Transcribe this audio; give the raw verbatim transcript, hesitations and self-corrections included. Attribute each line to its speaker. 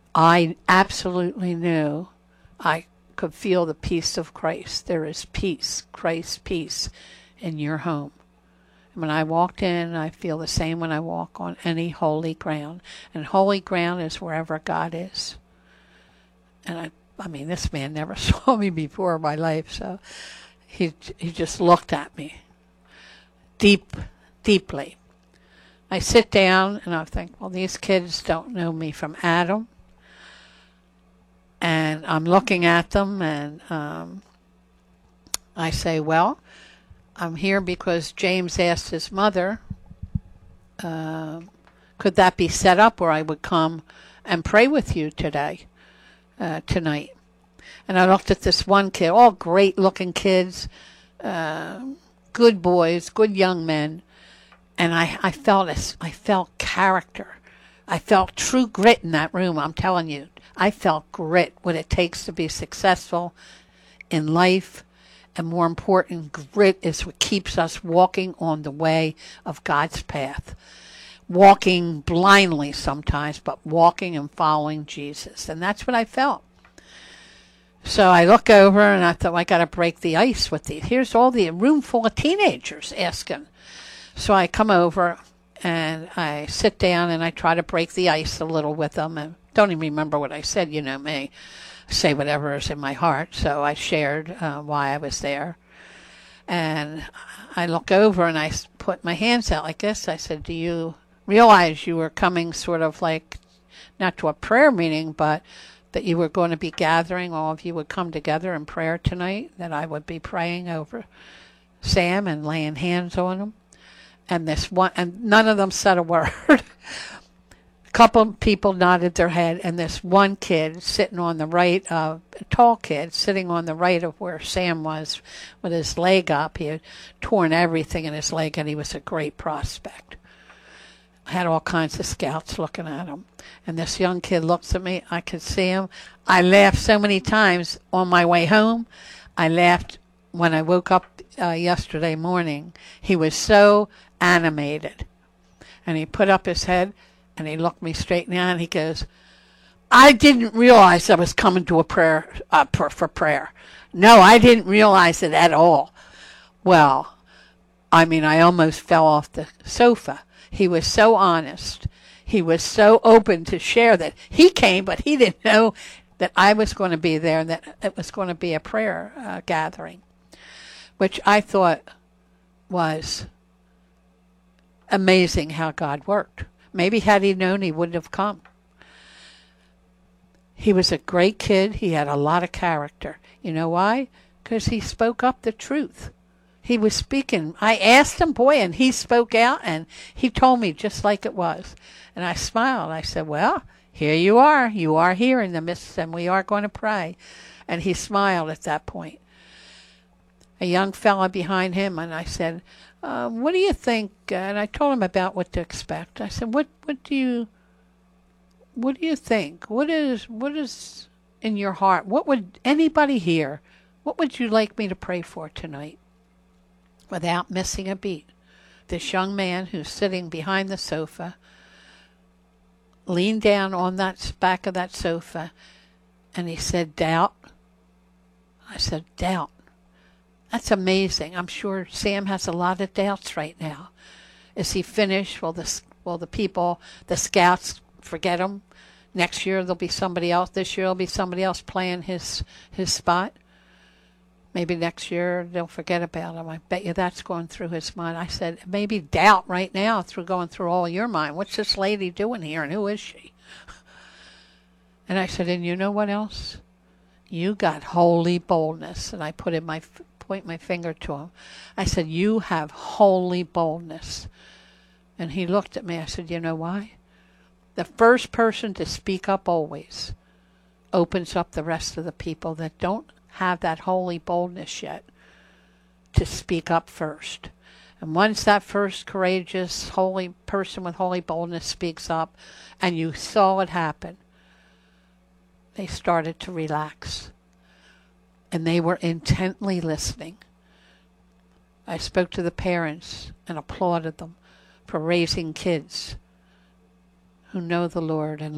Speaker 1: I absolutely knew I could feel the peace of Christ. There is peace, Christ's peace in your home. When I walked in, I feel the same when I walk on any holy ground. And holy ground is wherever God is. And I, I mean, this man never saw me before in my life, so he he just looked at me deep, deeply. I sit down and I think, well, these kids don't know me from Adam. And I'm looking at them and um, I say, well, I'm here because James asked his mother, uh, could that be set up where I would come and pray with you today, uh, tonight? And I looked at this one kid, all great looking kids, uh, good boys, good young men. And I, I felt this, I felt character. I felt true grit in that room, I'm telling you. I felt grit, what it takes to be successful in life. And more important, grit is what keeps us walking on the way of God's path. Walking blindly sometimes, but walking and following Jesus. And that's what I felt. So I look over and I thought, well, I got to break the ice with these. Here's all the a room full of teenagers asking. So I come over and I sit down and I try to break the ice a little with them. And don't even remember what I said, you know me. Say whatever is in my heart. So I shared uh, why I was there. And I look over and I put my hands out like this. I said, do you realize you were coming sort of like, not to a prayer meeting, but that you were going to be gathering, all of you would come together in prayer tonight, that I would be praying over Sam and laying hands on him. And this one, and none of them said a word. A couple people nodded their head, and this one kid sitting on the right, uh, a tall kid sitting on the right of where Sam was with his leg up. He had torn everything in his leg, and he was a great prospect. I had all kinds of scouts looking at him. And this young kid looks at me. I could see him. I laughed so many times on my way home. I laughed when I woke up uh, yesterday morning. He was so animated. And he put up his head. And he looked me straight in the eye and he goes, I didn't realize I was coming to a prayer, uh, for, for prayer. No, I didn't realize it at all. Well, I mean, I almost fell off the sofa. He was so honest. He was so open to share that he came, but he didn't know that I was going to be there and that it was going to be a prayer uh, gathering, which I thought was amazing how God worked. Maybe had he known, he wouldn't have come. He was a great kid. He had a lot of character. You know why? Because he spoke up the truth. He was speaking. I asked him, boy, and he spoke out, and he told me just like it was. And I smiled. I said, well, here you are. You are here in the midst, and we are going to pray. And he smiled at that point. A young fella behind him, and I said, Uh, what do you think? Uh, and I told him about what to expect. I said, "What, what do you, what do you think? What is, what is in your heart? What would anybody here? What would you like me to pray for tonight?" Without missing a beat, this young man who's sitting behind the sofa leaned down on that back of that sofa, and he said, "Doubt." I said, "Doubt." That's amazing. I'm sure Sam has a lot of doubts right now. Is he finished? Will the, will the people, the scouts, forget him? Next year there'll be somebody else. This year there'll be somebody else playing his, his spot. Maybe next year they'll forget about him. I bet you that's going through his mind. I said, maybe doubt right now through going through all your mind. What's this lady doing here and who is she? And I said, and you know what else? You got holy boldness. And I put in my... point my finger to him. I said, you have holy boldness. And he looked at me. I said, you know why? The first person to speak up always opens up the rest of the people that don't have that holy boldness yet to speak up first. And once that first courageous, holy person with holy boldness speaks up, and you saw it happen, they started to relax. And they were intently listening. I spoke to the parents and applauded them for raising kids who know the Lord and